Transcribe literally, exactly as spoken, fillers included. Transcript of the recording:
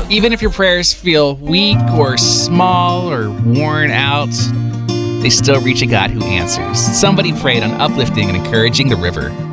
Even if your prayers feel weak or small or worn out, they still reach a God who answers. Somebody prayed on uplifting and encouraging the river.